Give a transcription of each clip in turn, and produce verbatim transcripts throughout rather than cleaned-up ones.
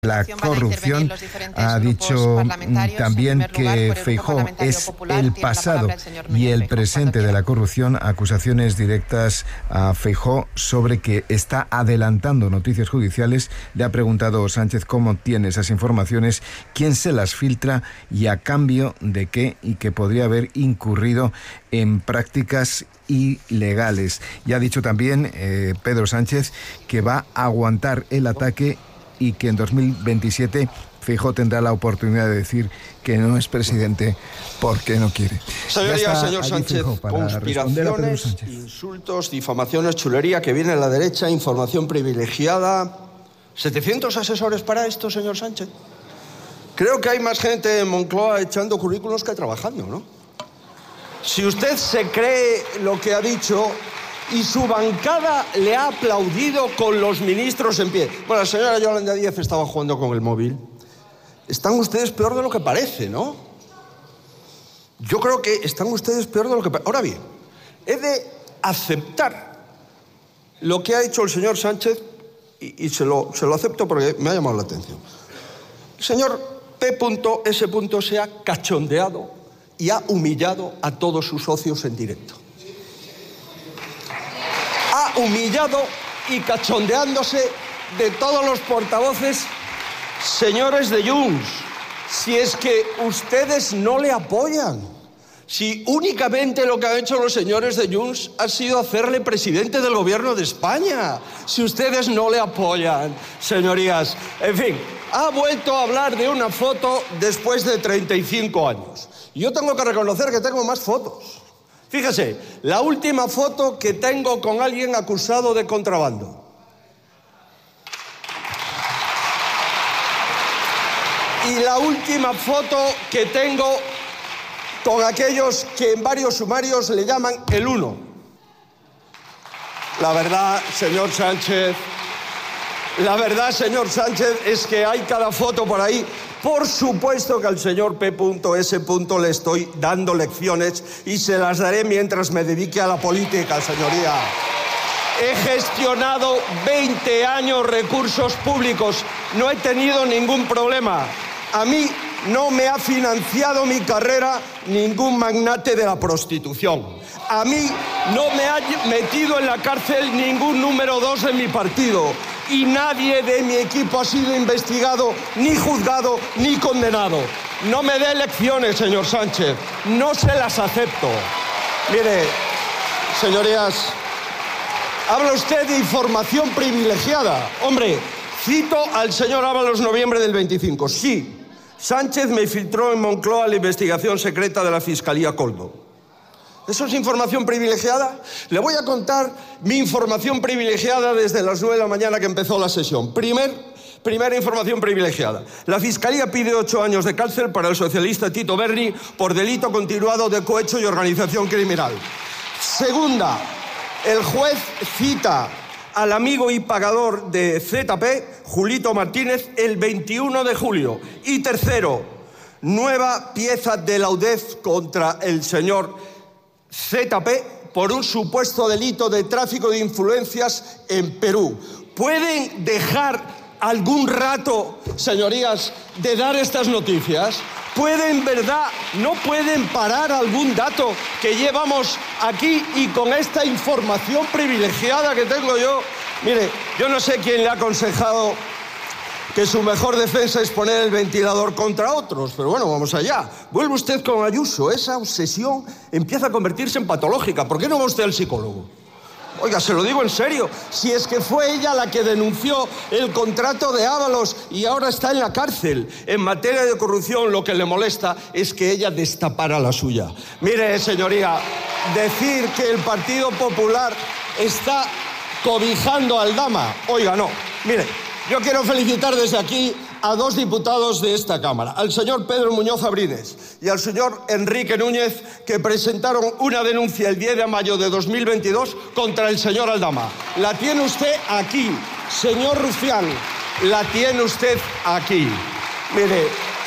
La corrupción. Ha dicho también que Feijóo es el pasado y el presente de la corrupción. Acusaciones directas a Feijóo sobre que está adelantando noticias judiciales. Le ha preguntado Sánchez cómo tiene esas informaciones, quién se las filtra y a cambio de qué, y que podría haber incurrido en prácticas ilegales. Y ha dicho también eh, Pedro Sánchez que va a aguantar el ataque y que en dos mil veintisiete Feijóo tendrá la oportunidad de decir que no es presidente porque no quiere. Señoría, señor Sánchez, conspiraciones, insultos, difamaciones, chulería, que viene a la derecha, información privilegiada. ¿setecientos asesores para esto, señor Sánchez? Creo que hay más gente en Moncloa echando currículos que trabajando, ¿no? Si usted se cree lo que ha dicho y su bancada le ha aplaudido con los ministros en pie. Bueno, la señora Yolanda Díaz estaba jugando con el móvil. Están ustedes peor de lo que parece, ¿no? Yo creo que están ustedes peor de lo que parece. Ahora bien, he de aceptar lo que ha hecho el señor Sánchez y, y se, lo, se lo acepto porque me ha llamado la atención. El señor P S se ha cachondeado y ha humillado a todos sus socios en directo. Ha humillado y cachondeándose de todos los portavoces. Señores de Junts, si es que ustedes no le apoyan, si únicamente lo que han hecho los señores de Junts ha sido hacerle presidente del gobierno de España, si ustedes no le apoyan, señorías. En fin, ha vuelto a hablar de una foto después de treinta y cinco años. Yo tengo que reconocer que tengo más fotos. Fíjese, la última foto que tengo con alguien acusado de contrabando. Y la última foto que tengo con aquellos que en varios sumarios le llaman el uno. La verdad, señor Sánchez, la verdad, señor Sánchez, es que hay cada foto por ahí. Por supuesto que al señor P S le estoy dando lecciones y se las daré mientras me dedique a la política, señoría. He gestionado veinte años recursos públicos, no he tenido ningún problema. A mí no me ha financiado mi carrera ningún magnate de la prostitución. A mí no me ha metido en la cárcel ningún número dos de mi partido. Y nadie de mi equipo ha sido investigado, ni juzgado, ni condenado. No me dé lecciones, señor Sánchez. No se las acepto. Mire, señorías, habla usted de información privilegiada. Hombre, cito al señor Ábalos, noviembre del veinticinco. Sí, Sánchez me filtró en Moncloa la investigación secreta de la Fiscalía Coldo. ¿Eso es información privilegiada? Le voy a contar mi información privilegiada desde las nueve de la mañana que empezó la sesión. Primer, primera información privilegiada. La Fiscalía pide ocho años de cárcel para el socialista Tito Berni por delito continuado de cohecho y organización criminal. Segunda, el juez cita al amigo y pagador de Z P, Julito Martínez, el veintiuno de julio. Y tercero, nueva pieza de la U D E F contra el señor Z P por un supuesto delito de tráfico de influencias en Perú. ¿Pueden dejar algún rato, señorías, de dar estas noticias? ¿Pueden, verdad, no pueden parar algún dato que llevamos aquí y con esta información privilegiada que tengo yo? Mire, yo no sé quién le ha aconsejado que su mejor defensa es poner el ventilador contra otros, pero bueno, vamos allá. Vuelve usted con Ayuso, esa obsesión empieza a convertirse en patológica. ¿Por qué no va usted al psicólogo? Oiga, se lo digo en serio, si es que fue ella la que denunció el contrato de Ábalos y ahora está en la cárcel. En materia de corrupción lo que le molesta es que ella destapara la suya. Mire, señoría, decir que el Partido Popular está cobijando a Aldama, oiga, no, mire. Yo quiero felicitar desde aquí a dos diputados de esta Cámara, al señor Pedro Muñoz Abrines y al señor Enrique Núñez, que presentaron una denuncia el diez de mayo de dos mil veintidós contra el señor Aldama. La tiene usted aquí, señor Rufián, la tiene usted aquí. Mire,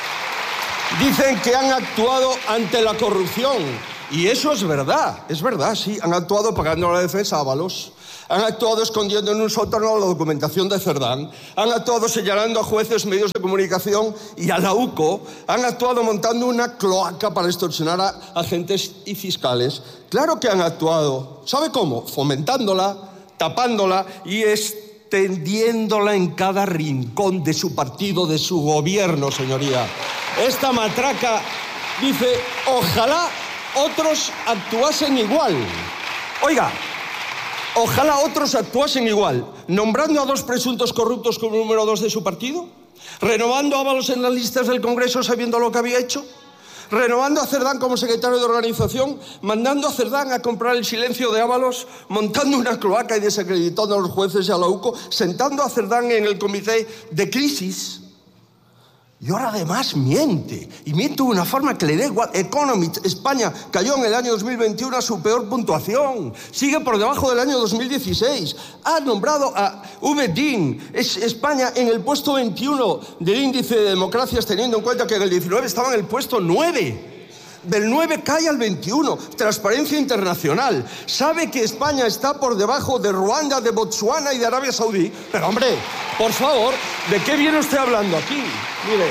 dicen que han actuado ante la corrupción y eso es verdad, es verdad, sí, han actuado pagando la defensa a Ábalos. Han actuado escondiendo en un sótano la documentación de Cerdán. Han actuado señalando a jueces, medios de comunicación y a la U C O. Han actuado montando una cloaca para extorsionar a agentes y fiscales. Claro que han actuado. ¿Sabe cómo? Fomentándola, tapándola y extendiéndola en cada rincón de su partido, de su gobierno, señoría. Esta matraca dice, ojalá otros actuasen igual. Oiga, ojalá otros actuasen igual, nombrando a dos presuntos corruptos como número dos de su partido, renovando a Ábalos en las listas del Congreso sabiendo lo que había hecho, renovando a Cerdán como secretario de organización, mandando a Cerdán a comprar el silencio de Ábalos, montando una cloaca y desacreditando a los jueces y a la U C O, sentando a Cerdán en el comité de crisis. Y ahora además miente, y miente de una forma que le da igual. Economist, España cayó en el año dos mil veintiuno a su peor puntuación, sigue por debajo del año dos mil dieciséis, ha nombrado a Ubedin, es España en el puesto veintiuno del índice de democracias, teniendo en cuenta que en el diecinueve estaba en el puesto nueve. Del nueve cae al veintiuno. Transparencia Internacional sabe que España está por debajo de Ruanda, de Botsuana y de Arabia Saudí. Pero hombre, por favor, ¿de qué viene usted hablando aquí? Mire.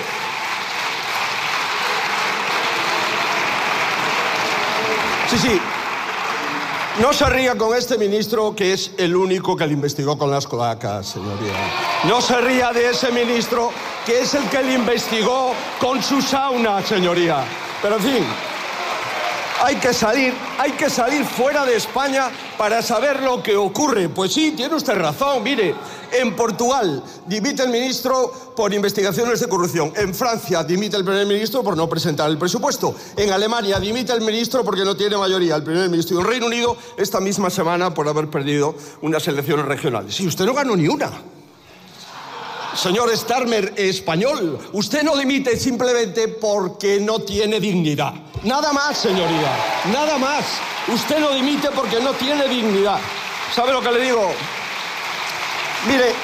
Sí, sí. No se ría con este ministro, que es el único que le investigó con las cloacas, señoría. No se ría de ese ministro, que es el que le investigó con su sauna, señoría. Pero en fin, hay que salir, hay que salir fuera de España para saber lo que ocurre. Pues sí, tiene usted razón. Mire, en Portugal dimite el ministro por investigaciones de corrupción. En Francia dimite el primer ministro por no presentar el presupuesto. En Alemania dimite el ministro porque no tiene mayoría, el primer ministro. Y en Reino Unido esta misma semana por haber perdido unas elecciones regionales. Y usted no ganó ni una. Señor Starmer español, usted no dimite simplemente porque no tiene dignidad. Nada más, señoría, nada más. Usted no dimite porque no tiene dignidad. ¿Sabe lo que le digo? Mire,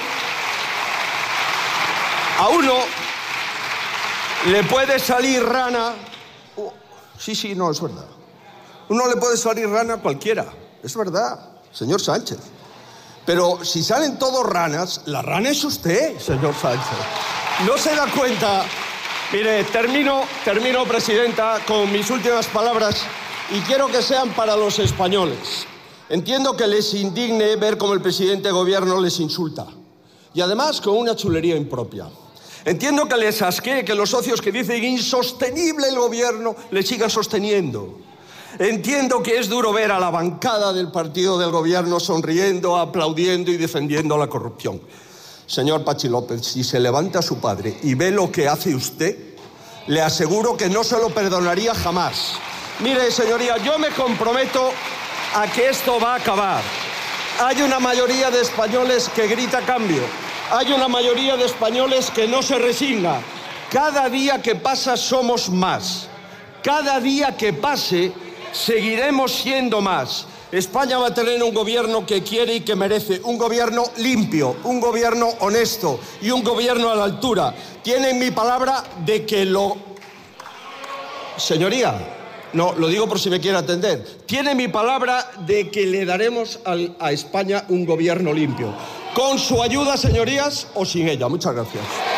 a uno le puede salir rana. Oh, sí, sí, no, es verdad. Uno le puede salir rana a cualquiera. Es verdad, señor Sánchez. Pero si salen todos ranas, la rana es usted, señor Sánchez. ¿No se da cuenta? Mire, termino, termino, presidenta, con mis últimas palabras y quiero que sean para los españoles. Entiendo que les indigne ver cómo el presidente de gobierno les insulta. Y además con una chulería impropia. Entiendo que les asquee que los socios que dicen insostenible el gobierno le sigan sosteniendo. Entiendo que es duro ver a la bancada del partido del gobierno sonriendo, aplaudiendo y defendiendo la corrupción. Señor Pachi López, si se levanta su padre y ve lo que hace usted, le aseguro que no se lo perdonaría jamás. Mire, señoría, yo me comprometo a que esto va a acabar. Hay una mayoría de españoles que grita cambio. Hay una mayoría de españoles que no se resigna. Cada día que pasa somos más. Cada día que pase seguiremos siendo más. España va a tener un gobierno que quiere y que merece, un gobierno limpio, un gobierno honesto y un gobierno a la altura. Tienen mi palabra de que lo... Señoría, no, lo digo por si me quiere atender. Tiene mi palabra de que le daremos al, a España un gobierno limpio. Con su ayuda, señorías, o sin ella. Muchas gracias.